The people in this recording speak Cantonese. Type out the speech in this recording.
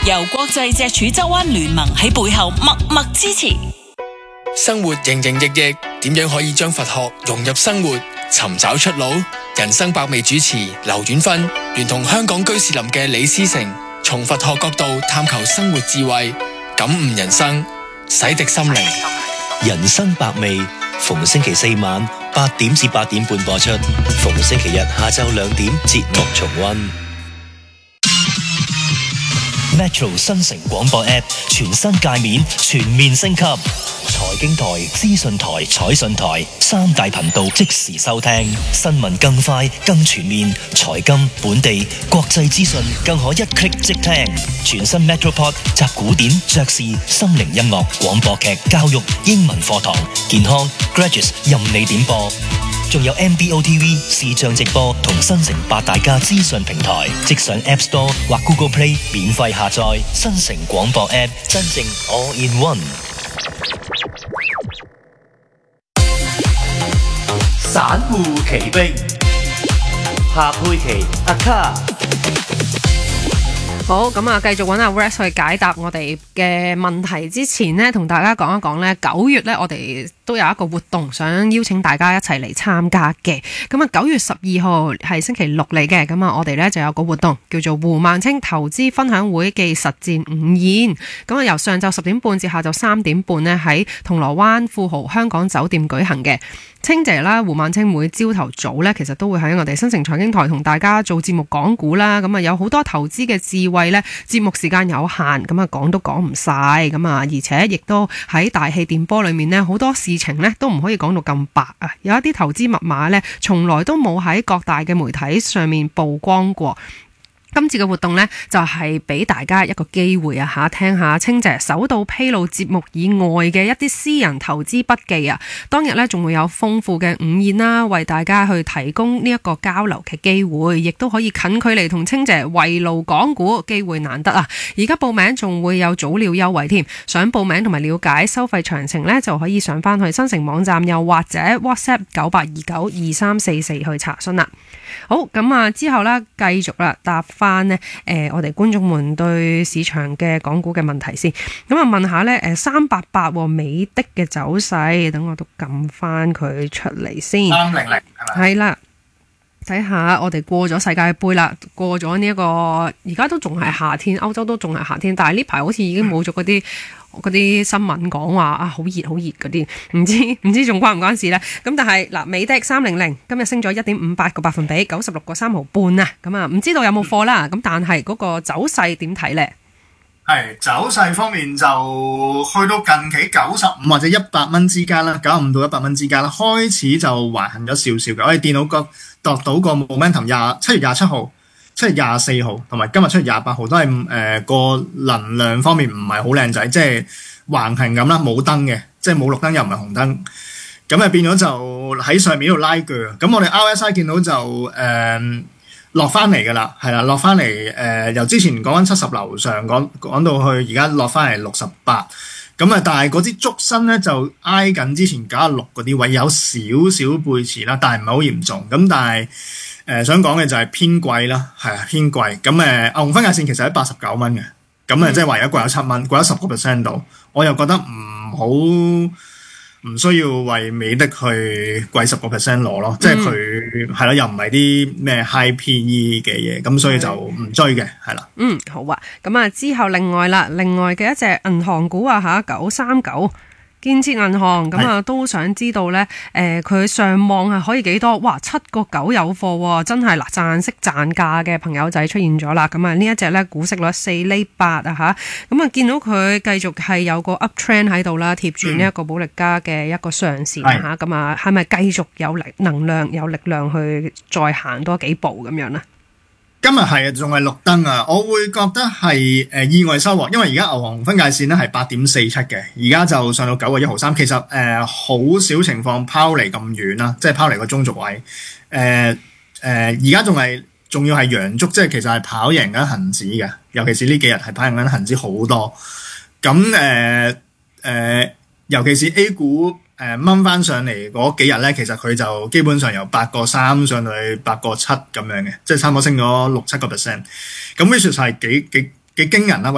由國際脊柱側彎聯盟喺背後默默支持。 生活營營役役，點樣可以將佛學融入生活，尋找出路？人生百味主持劉遠芬聯同香港居士林嘅李思成，從佛學角度探求生活智慧，感悟人生，洗滌心靈。 人生百味，逢星期四晚8點至8點半播出，逢星期日下晝2點節目重溫。Metro 新城廣播 App 全新界面，全面升級。財經台、資訊台、彩訊台3大頻道即時收聽，新聞更快更全面，財金、本地、國際資訊更可一 click 即聽。全新 Metropod 集古典、爵士、心靈音樂、廣播劇、教育、英文課堂、健康、Graduates 任你點播。仲有 MBO TV 視像直播同新城8大家資訊平台，即上 App Store 或 Google Play 免費下載。新城廣播 App 真正 All in One。 散戶奇兵，夏佩琪阿卡。 好，咁啊，繼續揾阿 Rex 去解答我哋嘅問題之前呢，同大家講一講呢9月呢，我哋都有一個活動，想邀請大家一齊嚟參加嘅。咁啊，9月12號係星期六嚟嘅，咁啊，我哋呢就有個活動叫做胡孟青投資分享會暨實戰午宴。咁啊，由上晝10點半至下晝3點半呢，喺銅鑼灣富豪香港酒店舉行嘅。清姐啦，胡孟青每朝頭早咧，其實都會喺我哋新城財經台同大家做節目講股啦。咁啊，有好多投資嘅智慧咧，節目時間有限，咁啊講都講唔晒。咁啊，而且亦都喺大氣電波裏面呢，好多事情呢都唔可以講到咁白啊。有一啲投資密碼呢，從來都冇喺各大嘅媒體上面曝光過。今次嘅活動呢，就係俾大家一個機會啊嚇，聽下清姐首度披露節目以外嘅一啲私人投資筆記啊。當日呢，仲會有豐富嘅午宴啦，為大家去提供呢一個交流嘅機會，亦都可以近距離同清姐圍爐講股，機會難得啊！而家報名仲會有早鳥優惠添，想報名同埋了解收費詳情呢，就可以上翻去新城網站，又或者 WhatsApp 98292344去查詢啦。好，咁啊之後啦，繼續啦，答翻呢我哋觀眾們對市場嘅港股嘅問題先。咁啊問下呢388美的嘅走勢，等我都撳翻佢出嚟先。 300係咪？ 係啦，睇下我哋過咗世界盃啦，過咗呢一個而家都仲係夏天，歐洲都仲係夏天，但係呢排好似已經冇咗嗰啲新聞講話啊好熱好熱嗰啲，唔知仲關唔關事呢？咁但係嗱，美的300今日升咗1.58個百分比，96個3毫半啊！咁啊，唔知道有冇貨啦？咁但係嗰個走勢點睇呢？ 係走勢方面就去到近期95或者100蚊之間啦，95到100蚊之間啦，開始就橫行咗少少嘅。我哋電腦度到個 momentum 7月27號、7月24號同埋今日7月28號都係個能量方面唔係好靚仔，即係橫行咁啦，冇燈嘅，即係冇綠燈又唔係紅燈，咁啊變咗就喺上面度拉鋸。咁我哋 RSI 見到就落翻嚟㗎啦，係啦，落翻嚟由之前講緊70樓上講到去而家落翻嚟68，咁啊但係嗰支燭身咧就挨緊之前96嗰啲位，有少少背馳啦，但係唔係好嚴重。咁但係想講嘅就係偏貴啦，係啊偏貴。咁牛熊分界線其實喺89蚊嘅，咁即係話而家貴咗7蚊，貴咗10% 度，我又覺得唔需要為美的去貴10% 攞咯，即係佢係咯，又唔係啲咩 high PE 嘅嘢，咁所以就唔追嘅，係啦。 好啊，咁啊之後另外嘅一隻銀行股啊嚇939。建設銀行咁啊，都想知道咧，佢上望係可以幾多？哇，7個9有貨喎，真係嗱，賺息賺價嘅朋友仔出現咗啦。咁啊，呢一隻咧股息率4厘8啊嚇，咁啊見到佢繼續係有個 up trend 喺度啦，貼住呢一個保力加嘅一個上線嚇，咁啊係咪繼續有能量有力量去再行多幾步咁樣咧？ 今日係啊，仲係綠燈啊！我會覺得係意外收穫，因為而家牛熊分界線咧係8.47嘅，而家就上到9個1毫3。其實好少情況拋離咁遠啦，即係拋離個中軸位。而家仲要係陽燭，即係其實係跑贏緊恆指嘅，尤其是呢幾日係跑贏緊恆指好多。咁尤其是 A 股。掹翻上嚟嗰幾日咧，其實佢就基本上由8個3上到去8個7咁樣嘅，即係差唔多升咗6-7%。咁 which 係幾驚人啦，